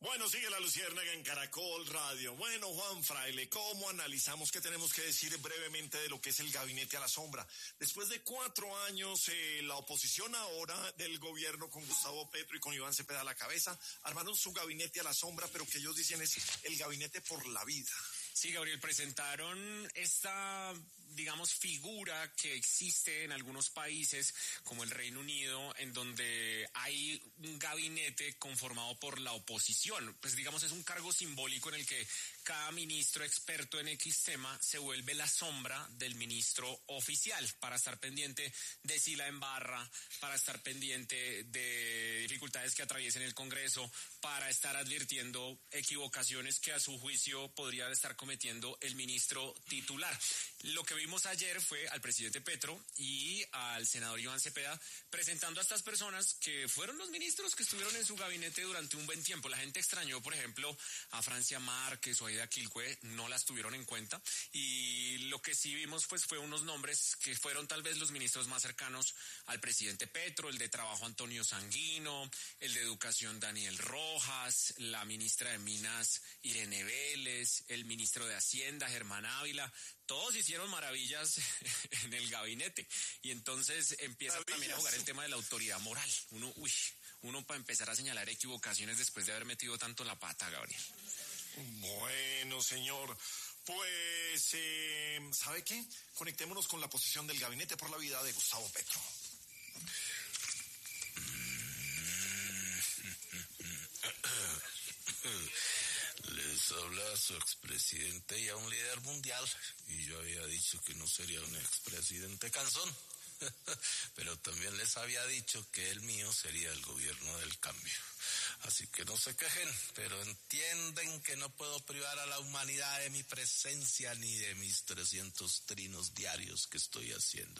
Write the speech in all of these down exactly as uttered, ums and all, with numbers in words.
Bueno, sigue la Luciérnaga en Caracol Radio. Bueno, Juan Fraile, ¿cómo analizamos? ¿Qué tenemos que decir brevemente de lo que es el gabinete a la sombra? Después de cuatro años, eh, la oposición ahora del gobierno con Gustavo Petro y con Iván Cepeda a la cabeza, armaron su gabinete a la sombra, pero que ellos dicen es el gabinete por la vida. Sí, Gabriel, presentaron esta, digamos, figura que existe en algunos países, como el Reino Unido, en donde hay un gabinete conformado por la oposición. Pues, digamos, es un cargo simbólico en el que cada ministro experto en X tema se vuelve la sombra del ministro oficial, para estar pendiente de si la embarra, para estar pendiente de dificultades que atraviesen el Congreso, para estar advirtiendo equivocaciones que a su juicio podría estar cometiendo el ministro titular. Lo que vimos ayer fue al presidente Petro y al senador Iván Cepeda presentando a estas personas que fueron los ministros que estuvieron en su gabinete durante un buen tiempo. La gente extrañó, por ejemplo, a Francia Márquez o a Aida Quilcue, no las tuvieron en cuenta, y lo que sí vimos pues fue unos nombres que fueron tal vez los ministros más cercanos al presidente Petro: el de Trabajo Antonio Sanguino, el de Educación Daniel Rojas, la ministra de Minas Irene Vélez, el ministro de Hacienda Germán Ávila. Todos hicieron maravillas en el gabinete, y entonces empieza maravillas. También a jugar el tema de la autoridad moral. Uno, uy, uno para empezar a señalar equivocaciones después de haber metido tanto la pata, Gabriel. Bueno, señor, pues, eh, ¿sabe qué? Conectémonos con la posición del gabinete por la vida de Gustavo Petro. Les habla su expresidente y a un líder mundial, y yo había dicho que no sería un expresidente cansón, pero también les había dicho que el mío sería el gobierno del cambio. Así que no se quejen, pero entienden que no puedo privar a la humanidad de mi presencia ni de mis trescientos trinos diarios que estoy haciendo.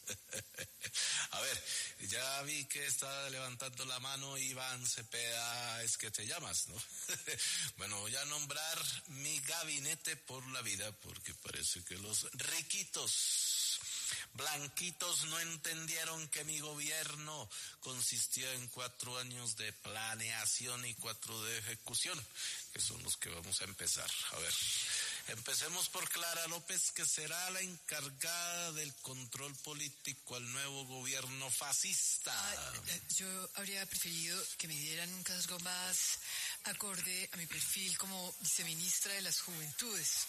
A ver, ya vi que está levantando la mano Iván Cepeda, es que te llamas, ¿no? Bueno, voy a nombrar mi gabinete por la vida, porque parece que los riquitos blanquitos no entendieron que mi gobierno consistía en cuatro años de planeación y cuatro de ejecución, que son los que vamos a empezar. A ver, empecemos por Clara López, que será la encargada del control político al nuevo gobierno fascista. Ah, yo habría preferido que me dieran un cargo más acorde a mi perfil como viceministra de las Juventudes.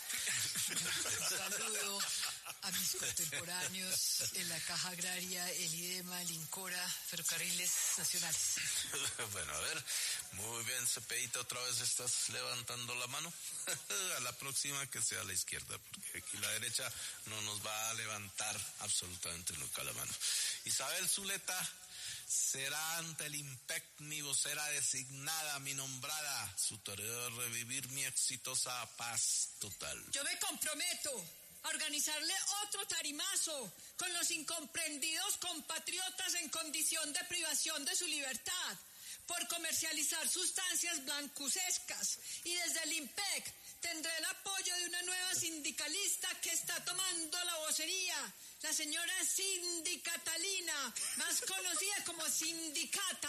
Un saludo a mis contemporáneos en la Caja Agraria, el IDEMA, el INCORA, Ferrocarriles Nacionales. Bueno, a ver, muy bien, Cepedita, otra vez estás levantando la mano. A la próxima que sea a la izquierda, porque aquí la derecha no nos va a levantar absolutamente nunca la mano. Isabel Zuleta será ante el I M P E C mi vocera designada, mi nombrada. Su tarea es revivir mi exitosa paz total. Yo me comprometo a organizarle otro tarimazo con los incomprendidos compatriotas en condición de privación de su libertad por comercializar sustancias blancuzescas, y desde el I M P E C tendré el apoyo de una nueva sindicalista que está tomando la vocería, la señora Cindy Catalina, más conocida como Sindicata.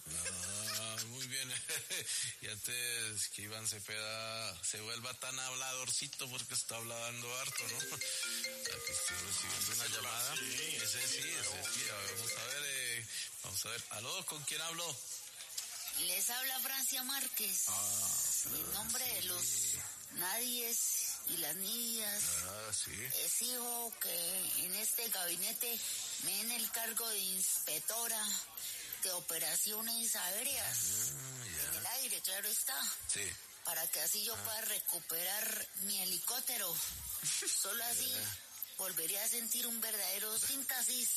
Ah, muy bien. Y antes que Iván Cepeda se vuelva tan habladorcito, porque está hablando harto, ¿no? Aquí estoy recibiendo una llamada. Sí, ese sí, ese sí. A ver, vamos a ver, eh, vamos a ver. ¿Aló? ¿Con quién hablo? Les habla Francia Márquez. Ah, Mi nombre de los nadies y las niñas. Ah, sí. Exijo que en este gabinete me den el cargo de inspectora de operaciones aéreas. Ah, ya. En el aire, claro está. Sí. Para que así yo ah. pueda recuperar mi helicóptero. Solo así volvería a sentir un verdadero síntesis.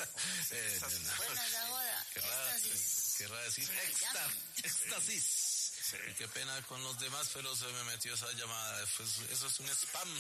eh, no, Buena la boda. Éxtasis. Querrá decir exta, éxtasis. Sí. Y qué pena con los demás, pero se me metió esa llamada. Pues, eso es un spam.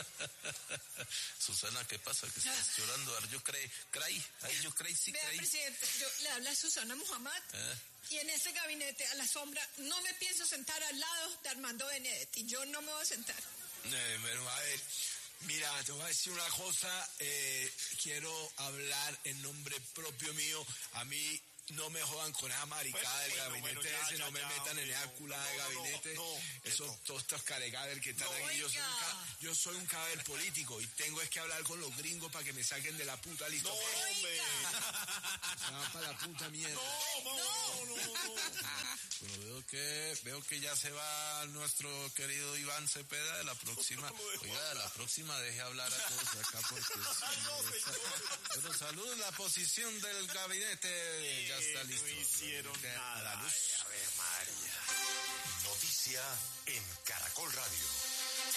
Susana, ¿qué pasa? Que estás llorando. Yo creí, creí, ay, yo creí, sí Vea, creí. presidente, yo le habla a Susana Muhammad. ¿Eh? Y en este gabinete, a la sombra, no me pienso sentar al lado de Armando Benedetti. Yo no me voy a sentar. Eh, bueno, a ver, mira, te voy a decir una cosa. Eh, quiero hablar en nombre propio mío. A mí no me jodan con esa maricada bueno, del gabinete bueno, bueno, ya, ese, no me ya, metan en hombre, esa no, culada de no, no, gabinete. no, Esos, no. todos estos caregaber que están No, ahí. Yo soy, un oiga. ca- yo soy un caber político y tengo es que hablar con los gringos para que me saquen de la puta lista. No, hombre. Se van para la puta mierda. No, no, no, no, no. Bueno, veo que, veo que ya se va nuestro querido Iván Cepeda de la próxima. Oiga, de la próxima deje hablar a todos de acá porque... Ay, no, señor. Pero salud, la posición del gabinete ya está listo. No hicieron Gabinete a la nada. luz. Ay, Ave María. Noticia en Caracol Radio.